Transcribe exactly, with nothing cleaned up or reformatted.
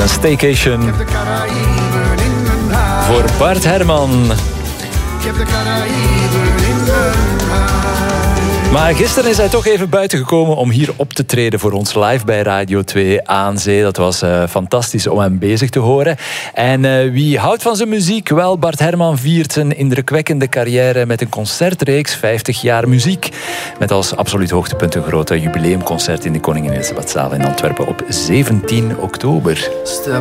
een staycation voor Bart Herman. Ik heb de Caraïben in de huid. Maar gisteren is hij toch even buiten gekomen om hier op te treden voor ons live bij Radio twee aan Zee. Dat was uh, fantastisch om hem bezig te horen. En uh, wie houdt van zijn muziek? Wel, Bart Herman viert zijn indrukwekkende carrière met een concertreeks vijftig jaar muziek. Met als absoluut hoogtepunt een grote jubileumconcert in de Koningin Elisabethzaal in Antwerpen op zeventien oktober. Step